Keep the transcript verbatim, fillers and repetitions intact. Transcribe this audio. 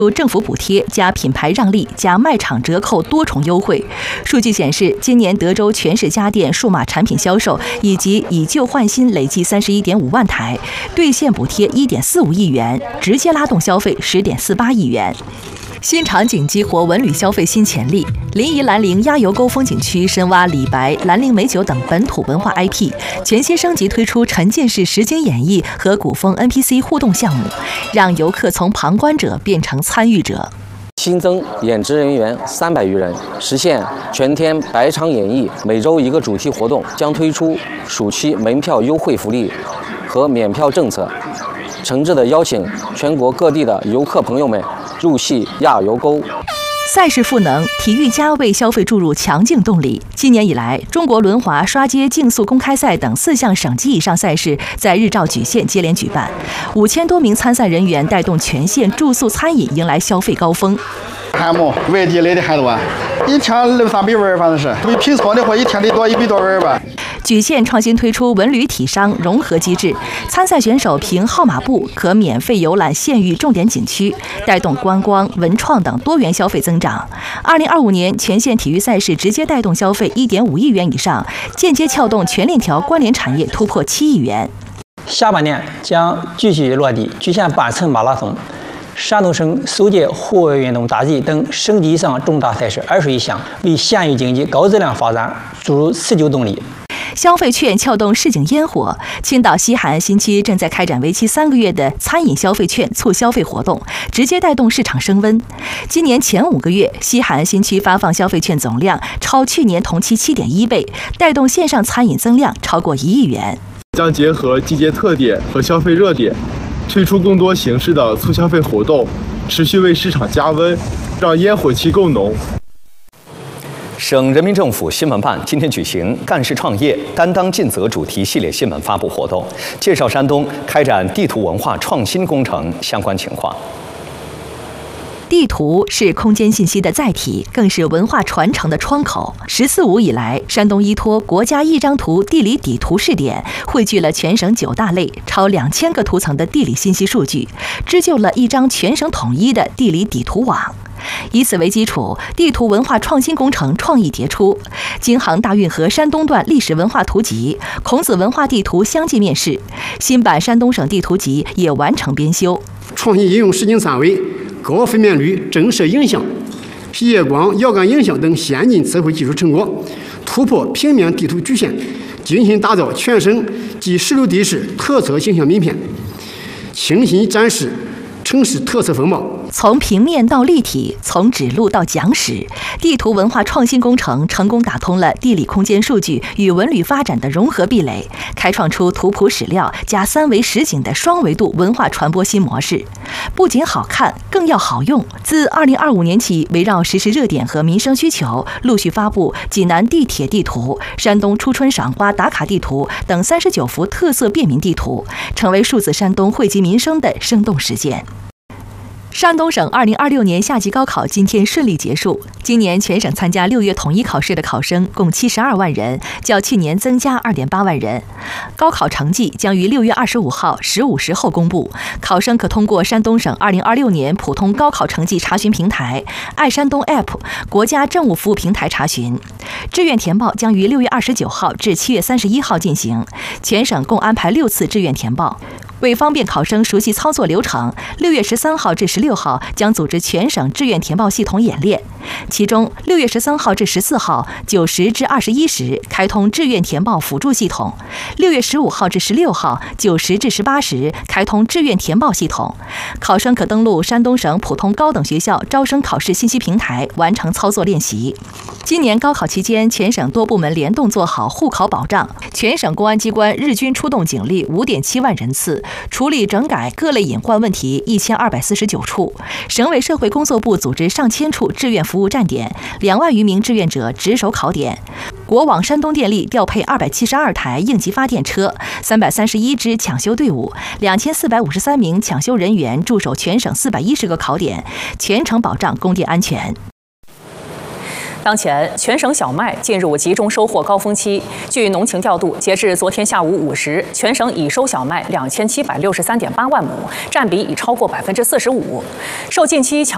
有政府补贴加品牌让利加卖场折扣多重优惠。数据显示，今年德州全市家电数码产品销售以及以旧换新累计三十一点五万台，兑现补贴一点四五亿元，直接拉动消费十点四八亿元。新场景激活文旅消费新潜力，临沂兰陵鸭油沟风景区深挖李白、兰陵美酒等本土文化 I P， 全新升级推出沉浸式实景演绎和古风 N P C 互动项目，让游客从旁观者变成参与者。 新增演职人员三百余人，实现全天百场演绎，每周一个主题活动，将推出暑期门票优惠福利和免票政策，诚挚地邀请全国各地的游客朋友们入戏亚游沟。 赛事赋能，体育加为消费注入强劲动力。今年以来，中国轮滑、刷街、竞速公开赛等四项省级以上赛事在日照莒县接连举办，五千多名参赛人员带动全县住宿餐饮迎来消费高峰。 项目外地来的还多啊，一天六三百碗，反正是比平常的话一天得多一百多碗吧。 莒县创新推出文旅体商融合机制，参赛选手凭号码布可免费游览县域重点景区，带动观光、文创等多元消费增长。二零二五年全县体育赛事直接带动消费一点五亿元以上，间接撬动全链条关联产业突破七亿元。 下半年将继续落地莒县半程马拉松、山东省首届户外运动大集等省级以上重大赛事二十余项，为县域经济高质量发展注入持久动力。 消费券撬动市井烟火，青岛西海岸新区正在开展为期三个月的餐饮消费券促消费活动，直接带动市场升温。今年前五个月，西海岸新区发放消费券总量超去年同期 七点一倍，带动线上餐饮增量超过一亿元。 将结合季节特点和消费热点，推出更多形式的促消费活动，持续为市场加温，让烟火气更浓。 省人民政府新闻办今天举行干事创业、担当尽责主题系列新闻发布活动，介绍山东开展地图文化创新工程相关情况。 地图是空间信息的载体，更是文化传承的窗口。十四五以来，山东依托国家一张图地理底图试点，汇聚了全省九大类、超两千个图层的地理信息数据，织就了一张全省统一的地理底图网。以此为基础，地图文化创新工程创意迭出，京杭大运河山东段历史文化图集、孔子文化地图相继面世，新版山东省地图集也完成编修。 创新应用实景三维、高分辨率震慑影像、夜光遥感影像等先进测绘技术成果，突破平面地图局限，精心打造全省及十六地市特色形象名片，清晰展示城市特色风貌。 从平面到立体，从指路到讲史，地图文化创新工程成功打通了地理空间数据与文旅发展的融合壁垒，开创出图谱史料加三维实景的双维度文化传播新模式。不仅好看，更要好用。自二零二五年起，围绕实时热点和民生需求，陆续发布济南地铁地图、山东初春赏花打卡地图等三十九幅特色便民地图，成为数字山东惠及民生的生动实践。山东省二零二六年夏季高考今天顺利结束。今年全省参加六月统一考试的考生共七十二万人，较去年增加二点八万人。高考成绩将于六月二十五号十五时后公布，考生可通过山东省二零二六年普通高考成绩查询平台、爱山东 App、国家政务服务平台查询。志愿填报将于六月二十九号至七月三十一号进行，全省共安排六次志愿填报。为方便考生熟悉操作流程，六月十三号至十六号将组织全省志愿填报系统演练。其中，六月十三号至十四号九时至二十一时开通志愿填报辅助系统；六月十五号至十六号九时至十八时开通志愿填报系统。考生可登录山东省普通高等学校招生考试信息平台完成操作练习。今年高考期间，全省多部门联动做好护考保障，全省公安机关日均出动警力五点七万人次，处理整改各类隐患问题一千二百四十九处。省委社会工作部组织上千处志愿服务站点，两万余名志愿者值守考点。国网山东电力调配二百七十二台应急发电车，三百三十一支抢修队伍，两千四百五十三名抢修人员驻守全省四百一十个考点，全程保障供电安全。当前，全省小麦进入集中收获高峰期。据农情调度，截至昨天下午五时，全省已收小麦两千七百六十三点八万亩，占比已超过百分之四十五。受近期强